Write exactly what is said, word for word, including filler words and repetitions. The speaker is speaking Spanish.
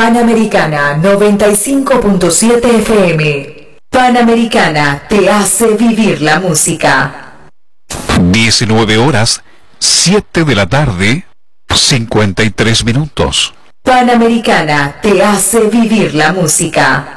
Panamericana noventa y cinco punto siete F M. Panamericana te hace vivir la música. diecinueve horas, siete de la tarde, cincuenta y tres minutos. Panamericana te hace vivir la música.